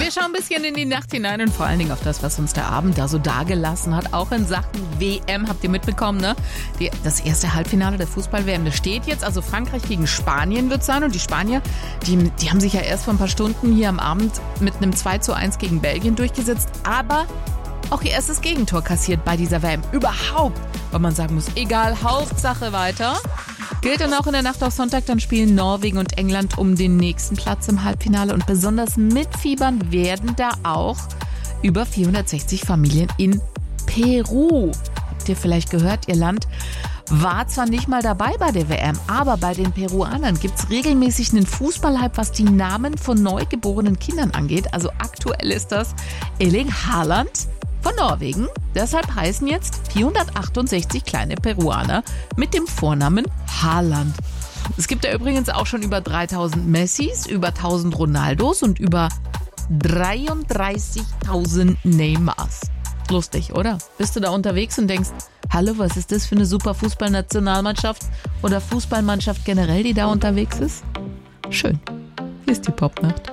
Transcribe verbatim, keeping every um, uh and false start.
Wir schauen ein bisschen in die Nacht hinein und vor allen Dingen auf das, was uns der Abend da so dagelassen hat. Auch in Sachen W M, habt ihr mitbekommen, ne? Die, das erste Halbfinale der Fußball-W M, das steht jetzt. Also Frankreich gegen Spanien wird sein. Und die Spanier, die, die haben sich ja erst vor ein paar Stunden hier am Abend mit einem zwei zu eins gegen Belgien durchgesetzt. Aber auch ihr erstes Gegentor kassiert bei dieser W M. Überhaupt, weil man sagen muss, egal, Hauptsache weiter. Gilt dann auch in der Nacht auf Sonntag, dann spielen Norwegen und England um den nächsten Platz im Halbfinale. Und besonders mitfiebern werden da auch über vierhundertsechzig Familien in Peru. Habt ihr vielleicht gehört, ihr Land war zwar nicht mal dabei bei der W M, aber bei den Peruanern gibt es regelmäßig einen Fußballhype, was die Namen von neugeborenen Kindern angeht. Also aktuell ist das Erling Haaland von Norwegen. Deshalb heißen jetzt vierhundertachtundsechzig kleine Peruaner mit dem Vornamen Haaland. Es gibt ja übrigens auch schon über dreitausend Messis, über tausend Ronaldos und über dreiunddreißigtausend Neymars. Lustig, oder? Bist du da unterwegs und denkst, hallo, was ist das für eine super Fußballnationalmannschaft oder Fußballmannschaft generell, die da unterwegs ist? Schön. Hier ist die Popnacht.